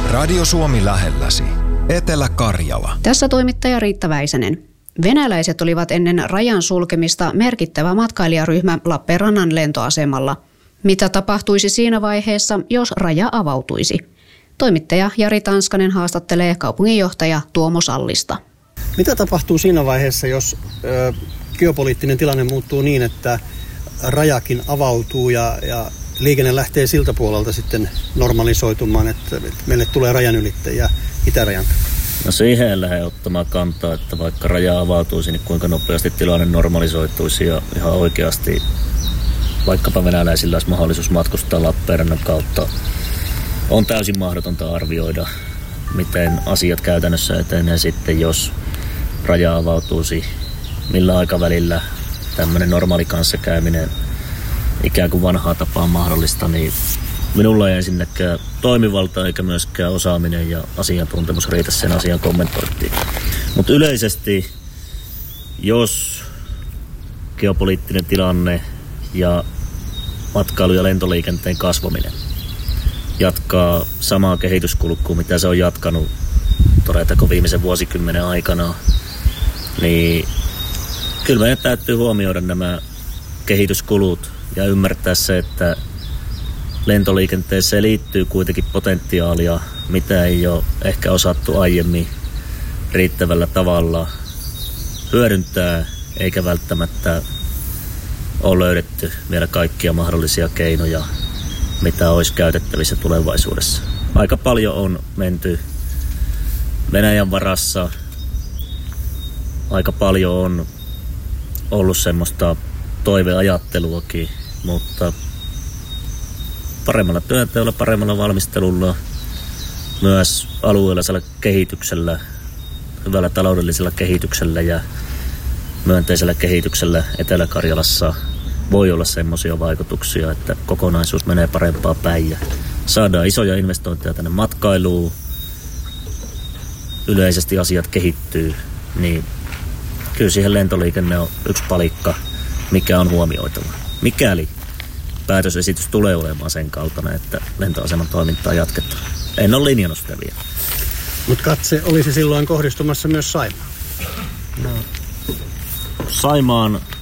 Radio Suomi lähelläsi. Etelä-Karjala. Tässä toimittaja Riitta Väisänen. Venäläiset olivat ennen rajan sulkemista merkittävä matkailijaryhmä Lappeenrannan lentoasemalla. Mitä tapahtuisi siinä vaiheessa, jos raja avautuisi? Toimittaja Jari Tanskanen haastattelee kaupunginjohtaja Tuomo Sallista. Mitä tapahtuu siinä vaiheessa, jos geopoliittinen tilanne muuttuu niin, että rajakin avautuu ja liikenne lähtee siltä puolelta sitten normalisoitumaan, että meille tulee rajanylittäjiä itärajan? No siihen en lähde ottamaan kantaa, että vaikka raja avautuisi, niin kuinka nopeasti tilanne normalisoituisi ja ihan oikeasti vaikkapa venäläisillä olisi mahdollisuus matkustaa Lappeenrannan kautta. On täysin mahdotonta arvioida, miten asiat käytännössä etenee sitten, jos raja avautuisi, millä aikavälillä tämmöinen normaali kanssakäyminen ikään kuin vanhaa tapaa mahdollista, niin minulla ei ensinnäkään toimivalta eikä myöskään osaaminen ja asiantuntemus riitä sen asian kommentointiin. Mutta yleisesti, jos geopoliittinen tilanne ja matkailu- ja lentoliikenteen kasvaminen jatkaa samaa kehityskulkua, mitä se on jatkanut todetako viimeisen vuosikymmenen aikana, niin kyllä meidän täytyy huomioida nämä kehityskulut ja ymmärtää se, että lentoliikenteeseen liittyy kuitenkin potentiaalia, mitä ei ole ehkä osattu aiemmin riittävällä tavalla hyödyntää, eikä välttämättä ole löydetty vielä kaikkia mahdollisia keinoja, mitä olisi käytettävissä tulevaisuudessa. Aika paljon on menty Venäjän varassa, aika paljon on ollut semmoista toiveajatteluakin, mutta paremmalla työnteolla, paremmalla valmistelulla, myös alueellisella kehityksellä, hyvällä taloudellisella kehityksellä ja myönteisellä kehityksellä Etelä-Karjalassa voi olla semmoisia vaikutuksia, että kokonaisuus menee parempaan päin ja saadaan isoja investointeja tänne matkailuun, yleisesti asiat kehittyy, niin kyllä siihen lentoliikenne on yksi palikka, mikä on huomioitava. Mikäli päätösesitys tulee olemaan sen kaltainen, että lentoaseman toimintaa jatketaan. En ole linjannut sitä vielä. Mutta katse olisi silloin kohdistumassa myös Saimaan. No, Saimaan